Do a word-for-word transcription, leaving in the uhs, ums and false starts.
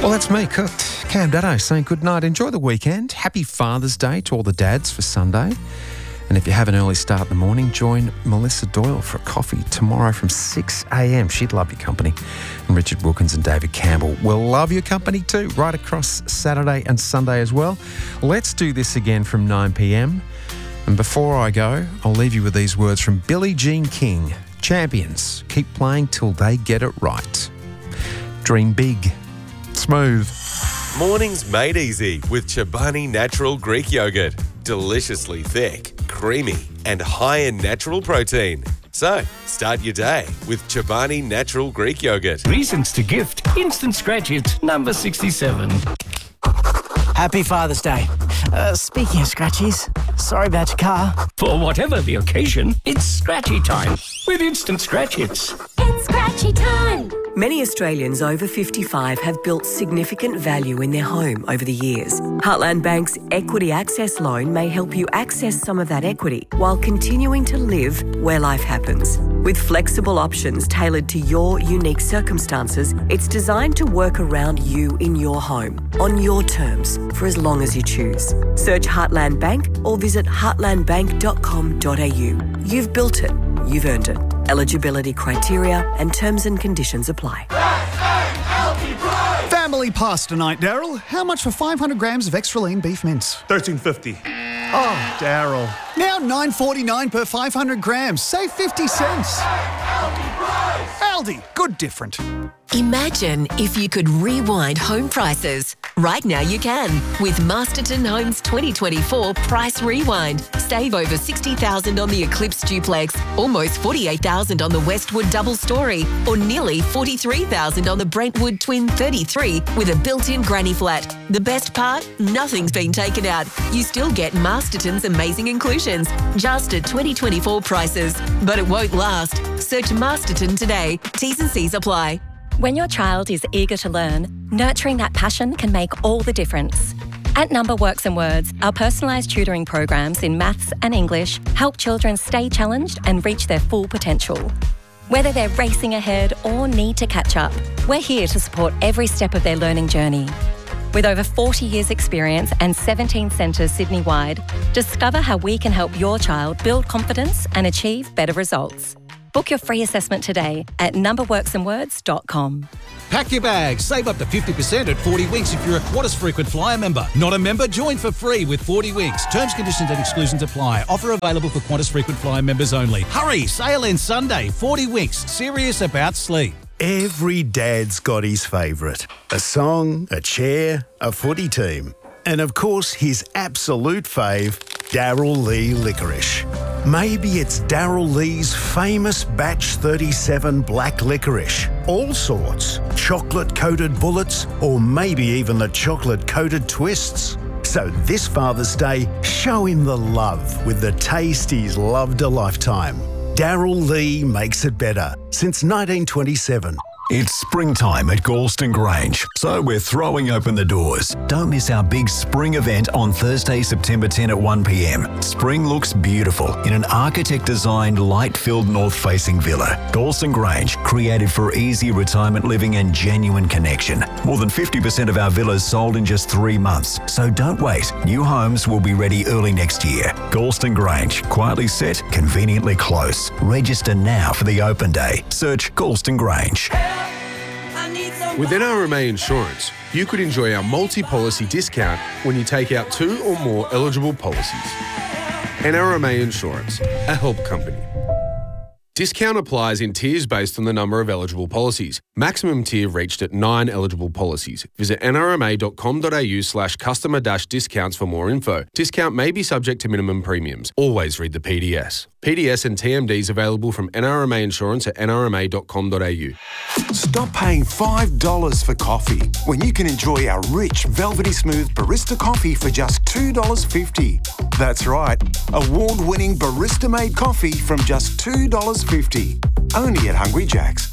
Well, that's me, cooked. Cam Daddo saying good night. Enjoy the weekend. Happy Father's Day to all the dads for Sunday. And if you have an early start in the morning, join Melissa Doyle for a coffee tomorrow from six a.m. She'd love your company. And Richard Wilkins and David Campbell will love your company too, right across Saturday and Sunday as well. Let's do this again from nine p.m. And before I go, I'll leave you with these words from Billie Jean King. Champions, keep playing till they get it right. Dream big. Smooth. Mornings made easy with Chobani Natural Greek Yogurt. Deliciously thick, creamy, and high in natural protein. So, start your day with Chobani Natural Greek Yogurt. Reasons to gift. Instant Scratch Hits, number sixty-seven. Happy Father's Day. Uh, speaking of scratchies, sorry about your car. For whatever the occasion, it's scratchy time with Instant Scratch Hits. It's scratchy time. Many Australians over fifty-five have built significant value in their home over the years. Heartland Bank's Equity Access Loan may help you access some of that equity while continuing to live where life happens. With flexible options tailored to your unique circumstances, it's designed to work around you in your home, on your terms, for as long as you choose. Search Heartland Bank or visit heartland bank dot com dot a u. You've built it. You've earned it. Eligibility criteria and terms and conditions apply. Family pasta night, Daryl. How much for five hundred grams of extra lean beef mince? thirteen fifty. Oh, Daryl. Now nine forty-nine per five hundred grams. Save fifty cents. Aldi, good different. Imagine if you could rewind home prices. Right now you can with Masterton Homes twenty twenty-four Price Rewind. Save over sixty thousand dollars on the Eclipse Duplex, almost forty-eight thousand dollars on the Westwood Double Story, or nearly forty-three thousand dollars on the Brentwood Twin thirty-three with a built-in granny flat. The best part? Nothing's been taken out. You still get Masterton's amazing inclusions, just at twenty twenty-four prices. But it won't last. Search Masterton today. T's and C's apply. When your child is eager to learn, nurturing that passion can make all the difference. At Number Works and Words, our personalised tutoring programs in maths and English help children stay challenged and reach their full potential. Whether they're racing ahead or need to catch up, we're here to support every step of their learning journey. With over forty years experience and seventeen centres Sydney-wide, discover how we can help your child build confidence and achieve better results. Book your free assessment today at number works and words dot com. Pack your bags. Save up to fifty percent at forty Winks if you're a Qantas Frequent Flyer member. Not a member? Join for free with forty Winks. Terms, conditions and exclusions apply. Offer available for Qantas Frequent Flyer members only. Hurry! Sale ends Sunday. forty Winks. Serious about sleep. Every dad's got his favourite. A song, a chair, a footy team. And of course, his absolute fave, Daryl Lea Licorice. Maybe it's Daryl Lee's famous Batch thirty-seven black licorice. All sorts. Chocolate-coated bullets, or maybe even the chocolate-coated twists. So this Father's Day, show him the love with the taste he's loved a lifetime. Daryl Lea makes it better since nineteen twenty-seven. It's springtime at Galston Grange, so we're throwing open the doors. Don't miss our big spring event on Thursday, September tenth at one p.m. Spring looks beautiful in an architect-designed, light-filled north-facing villa. Galston Grange, created for easy retirement living and genuine connection. More than fifty percent of our villas sold in just three months, so don't wait. New homes will be ready early next year. Galston Grange, quietly set, conveniently close. Register now for the open day. Search Galston Grange. With N R M A Insurance, you could enjoy our multi-policy discount when you take out two or more eligible policies. N R M A Insurance, a help company. Discount applies in tiers based on the number of eligible policies. Maximum tier reached at nine eligible policies. Visit n r m a dot com dot a u slash customer dash discounts for more info. Discount may be subject to minimum premiums. Always read the P D S. P D S and T M Ds available from N R M A Insurance at n r m a dot com dot a u. Stop paying five dollars for coffee when you can enjoy our rich, velvety smooth barista coffee for just two dollars fifty. That's right, award-winning barista-made coffee from just two dollars fifty. Only at Hungry Jack's.